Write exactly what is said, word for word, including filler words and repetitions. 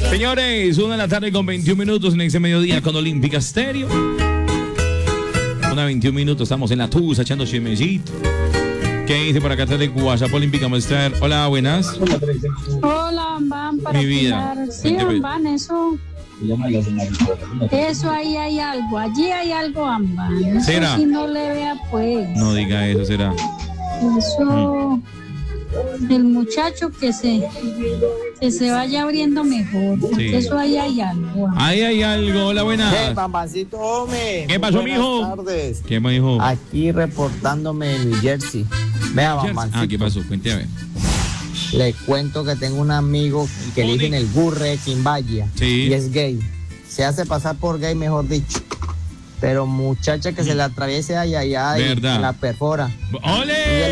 Señores, una de la tarde con veintiún minutos en este mediodía con Olímpica Estéreo. Una veintiún minutos, estamos en la Tusa echando chismecito. ¿Qué dice por acá de WhatsApp Olímpica Master? Hola, buenas. Hola, Van, para Mi vida. opinar. Sí, Van, eso. Eso ahí hay algo. Allí hay algo, Van. Eso ¿Será? si no le vea, pues. No diga eso, será. Eso. Mm. El muchacho que se, que se vaya abriendo mejor. Sí. Eso ahí hay algo. Van. Ahí hay algo. Hola, buenas. Hey, Bambancito, hombre. ¿Qué pasó, Buenas mijo? tardes. ¿Qué me dijo? Aquí reportándome en New Jersey. Vea, Bambancito. Ah, ¿qué pasó? Cuéntame. Le cuento que tengo un amigo que le dicen el burre Quimbaya. Sí. Y es gay. Se hace pasar por gay, mejor dicho. Pero muchacha que se le atraviese ay, ay, ay, ¿verdad? la perfora. ¡Ole!